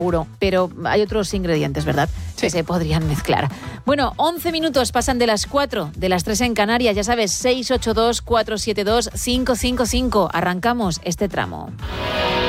seguro, pero hay otros ingredientes, ¿verdad? Sí. Que se podrían mezclar. Bueno, 11 minutos pasan de las 4, de las 3 en Canarias, ya sabes, 682-472-555. Arrancamos este tramo.